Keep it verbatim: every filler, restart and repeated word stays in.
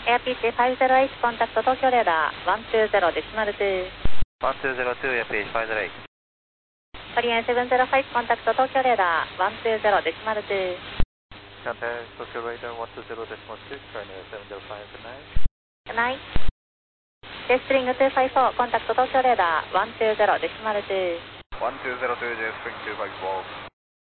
エアピッチファイブゼロエイトコンタクト東京レーダーワンツーゼロデシマルツー。 ワンツーゼロツー、エアピッチファイブゼロエイト。 コリアンセブンゼロファイブコンタクト東京レーダーワンツーゼロデシマルツー。 Contact Tokyo Radar one two zero decimal two, China seven zero five good night. Good night. ジェスプリングツーファイブフォーコンタクト東京レーダーワンツーゼロデシマルツー。 one two zero two, J Spring two five four.